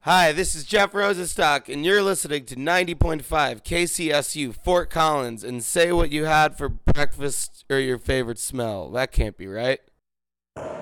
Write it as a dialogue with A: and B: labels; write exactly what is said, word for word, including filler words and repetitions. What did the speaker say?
A: Hi, this is Jeff Rosenstock, and you're listening to ninety point five K C S U Fort Collins, and say what you had for breakfast or your favorite smell. That can't be right.